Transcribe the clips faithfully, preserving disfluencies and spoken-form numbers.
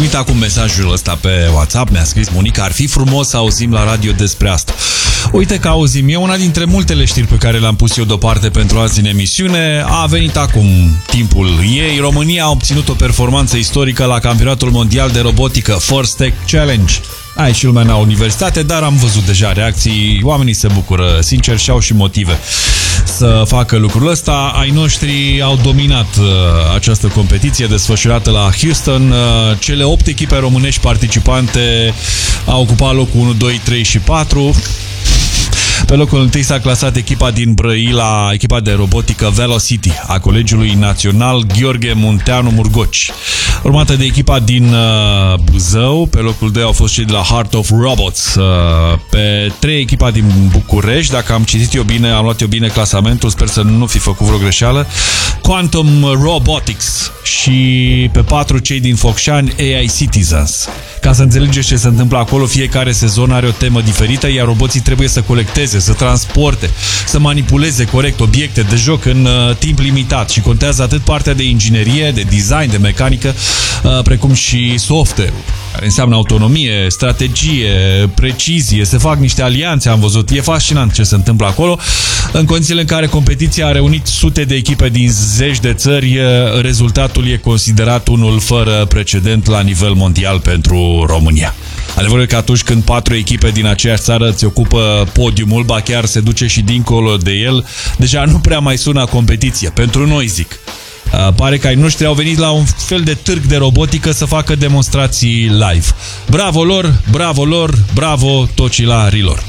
primit acum mesajul ăsta pe WhatsApp, mi-a scris Monica, ar fi frumos să auzim la radio despre asta. Uite că auzim, e una dintre multele știri pe care le-am pus eu deoparte pentru azi în emisiune. A venit acum timpul ei. România a obținut o performanță istorică la campionatul mondial de robotică First Tech Challenge. Ai și lumea la universitate, dar am văzut deja reacții. Oamenii se bucură, sincer, și au și motive să facă lucrul ăsta. Ai noștri au dominat uh, această competiție desfășurată la Houston. Uh, cele opt echipe românești participante au ocupat locul unu, doi, trei și patru. Pe locul întâi s-a clasat echipa din Brăila, echipa de robotică Velocity a Colegiului Național Gheorghe Munteanu Murgoci, urmată de echipa din uh, Buzău. Pe locul doi au fost cei de la Heart of Robots. Uh, pe trei echipa din București, dacă am citit eu bine, am luat eu bine clasamentul, sper să nu fi făcut vreo greșeală, Quantum Robotics, și pe patru cei din Focșani A I Citizens. Ca să înțelegeți ce se întâmplă acolo, fiecare sezon are o temă diferită, iar roboții trebuie să colecteze, să transporte, să manipuleze corect obiecte de joc în uh, timp limitat și contează atât partea de inginerie, de design, de mecanică, uh, precum și software-ul, care înseamnă autonomie, strategie, precizie, se fac niște alianțe, am văzut, e fascinant ce se întâmplă acolo. În condițiile în care competiția a reunit sute de echipe din zeci de țări, rezultatul e considerat unul fără precedent la nivel mondial pentru România. Adevărul e că atunci când patru echipe din aceeași țară îți ocupă podiumul, ba chiar se duce și dincolo de el, deja nu prea mai sună competiție. Pentru noi, zic. Uh, pare că ai noștri au venit la un fel de târg de robotică să facă demonstrații live. Bravo lor, bravo lor, bravo tocilarilor!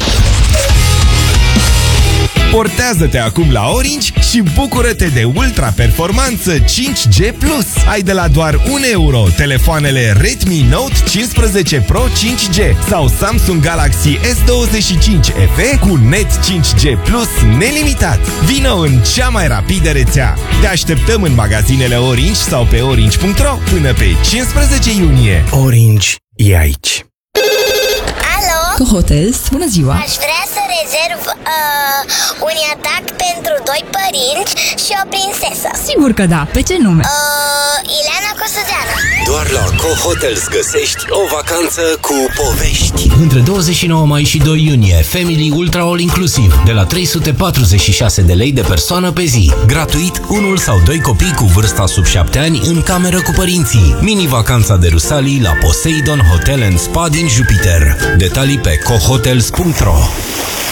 Portează-te acum la Orange și bucură-te de ultra-performanță cinci G plus. Ai de la doar un euro telefoanele Redmi Note cincisprezece Pro cinci G sau Samsung Galaxy S douăzeci și cinci F E cu net cinci G plus nelimitat. Vino în cea mai rapidă rețea. Te așteptăm în magazinele Orange sau pe orange punct ro până pe cincisprezece iunie. Orange e aici. Alo? Hotels, bună ziua! Aș vrea să rezerv uh, un atac pentru doi părinți și o prințesă. Sigur că da, pe ce nume? Uh, Ileana Cosuzeana. Doar la Co Hotels găsești o vacanță cu povești. Între douăzeci și nouă mai și doi iunie, Family Ultra All Inclusiv, de la trei sute patruzeci și șase de lei de persoană pe zi. Gratuit, unul sau doi copii cu vârsta sub șapte ani în cameră cu părinții. Mini-vacanța de Rusalii la Poseidon Hotel and Spa din Jupiter. Detalii pe co hotels punct ro.